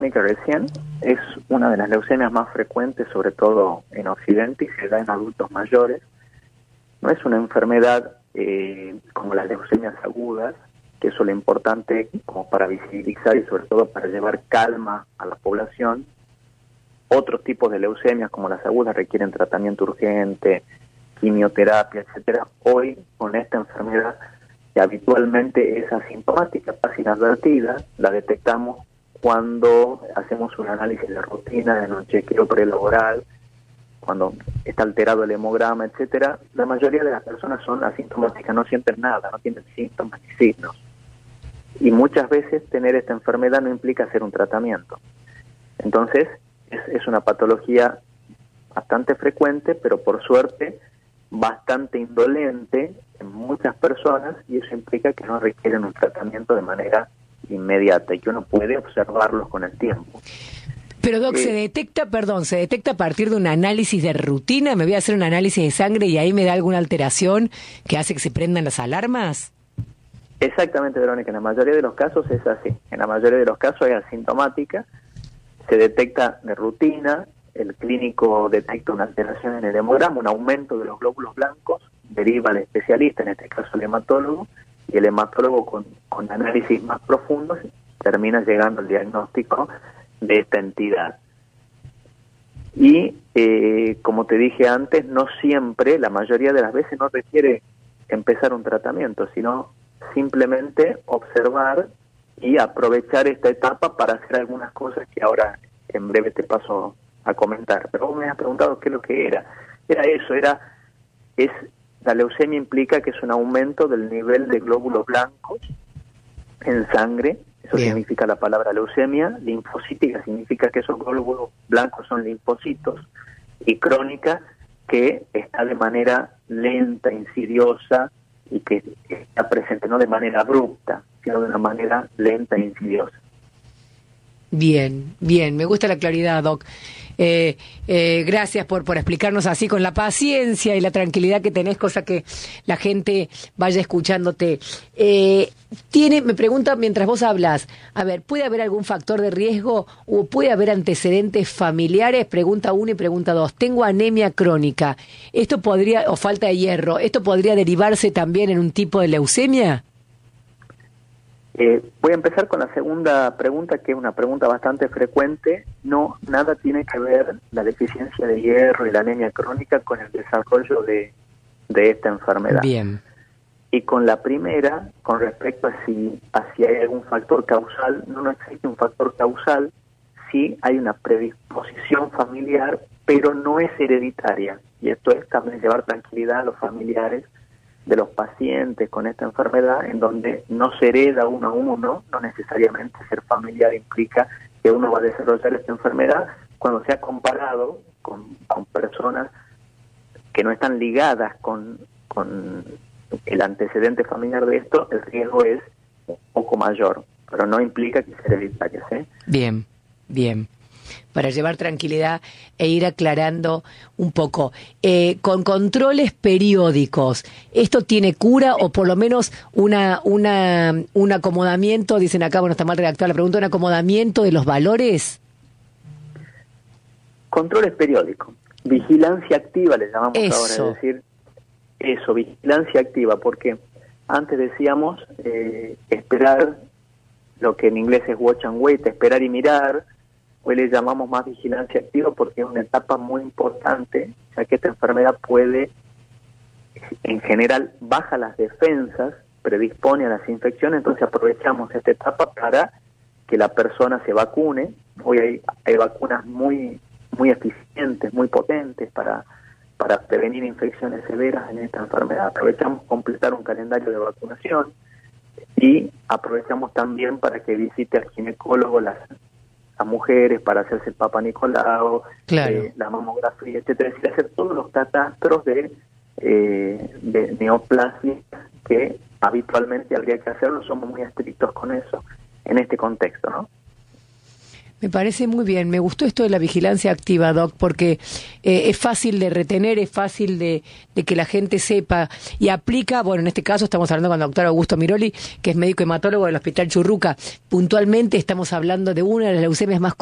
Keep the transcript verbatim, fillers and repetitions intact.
recién es una de las leucemias más frecuentes, sobre todo en Occidente, y se da en adultos mayores. No es una enfermedad eh, como las leucemias agudas, que eso es lo importante como para visibilizar y sobre todo para llevar calma a la población. Otros tipos de leucemias como las agudas requieren tratamiento urgente, quimioterapia, etcétera. Hoy con esta enfermedad, que habitualmente es asintomática, casi inadvertida, la detectamos cuando hacemos un análisis de rutina en un chequeo prelaboral, cuando está alterado el hemograma, etcétera. La mayoría de las personas son asintomáticas, no sienten nada, no tienen síntomas ni signos. Y muchas veces tener esta enfermedad no implica hacer un tratamiento. Entonces, es, es una patología bastante frecuente, pero por suerte bastante indolente en muchas personas, y eso implica que no requieren un tratamiento de manera inmediata y que uno puede observarlos con el tiempo. Pero Doc, Eh, ¿se detecta, perdón, se detecta a partir de un análisis de rutina? ¿Me voy a hacer un análisis de sangre y ahí me da alguna alteración que hace que se prendan las alarmas? Exactamente, Verónica, en la mayoría de los casos es así. En la mayoría de los casos es asintomática, se detecta de rutina, el clínico detecta una alteración en el hemograma, un aumento de los glóbulos blancos, deriva al especialista, en este caso el hematólogo, y el hematólogo con, con análisis más profundos termina llegando al diagnóstico de esta entidad. Y eh, como te dije antes, no siempre, la mayoría de las veces no requiere empezar un tratamiento, sino simplemente observar y aprovechar esta etapa para hacer algunas cosas que ahora en breve te paso a comentar. Pero vos me has preguntado qué es lo que era. Era eso, era es la leucemia implica que es un aumento del nivel de glóbulos blancos en sangre. Eso Bien. Significa la palabra leucemia. Linfocítica significa que esos glóbulos blancos son linfocitos, y crónica que está de manera lenta, insidiosa, y que está presente no de manera abrupta, sino de una manera lenta e insidiosa. Bien, bien, me gusta la claridad, Doc. Eh, eh, gracias por, por explicarnos así con la paciencia y la tranquilidad que tenés, cosa que la gente vaya escuchándote. Eh, tiene, me pregunta mientras vos hablas, a ver, ¿puede haber algún factor de riesgo o puede haber antecedentes familiares? Pregunta uno y pregunta dos. Tengo anemia crónica. ¿Esto podría, o falta de hierro, esto podría derivarse también en un tipo de leucemia? Eh, voy a empezar con la segunda pregunta, que es una pregunta bastante frecuente. No, nada tiene que ver la deficiencia de hierro y la anemia crónica con el desarrollo de, de esta enfermedad. Bien. Y con la primera, con respecto a si, a si hay algún factor causal, no, no existe un factor causal, sí hay una predisposición familiar, pero no es hereditaria. Y esto es también llevar tranquilidad a los familiares de los pacientes con esta enfermedad, en donde no se hereda uno a uno, no necesariamente ser familiar implica que uno va a desarrollar esta enfermedad. Cuando se ha comparado con, con personas que no están ligadas con, con el antecedente familiar de esto, el riesgo es un poco mayor, pero no implica que sea hereditario, ¿sí? Bien, bien. Para llevar tranquilidad e ir aclarando un poco. Eh, con controles periódicos, ¿esto tiene cura o por lo menos una una un acomodamiento? Dicen acá, bueno, está mal redactada la pregunta, ¿un acomodamiento de los valores? Controles periódicos. Vigilancia activa le llamamos Eso. ahora, es decir, eso, vigilancia activa, porque antes decíamos eh, esperar, lo que en inglés es watch and wait, esperar y mirar. Hoy le llamamos más vigilancia activa porque es una etapa muy importante, ya que esta enfermedad puede, en general, baja las defensas, predispone a las infecciones, entonces aprovechamos esta etapa para que la persona se vacune. Hoy hay, hay vacunas muy muy eficientes, muy potentes para, para prevenir infecciones severas en esta enfermedad. Aprovechamos completar un calendario de vacunación y aprovechamos también para que visite al ginecólogo las a mujeres para hacerse el Papa Nicolau, Claro. eh, la mamografía, etcétera, es decir, hacer todos los catastros de, eh, de neoplasia que habitualmente habría que hacerlo. Somos muy estrictos con eso en este contexto, ¿no? Me parece muy bien, me gustó esto de la vigilancia activa, Doc, porque eh, es fácil de retener, es fácil de, de que la gente sepa y aplica, bueno, en este caso estamos hablando con el doctor Augusto Miroli, que es médico hematólogo del Hospital Churruca. Puntualmente estamos hablando de una de las leucemias más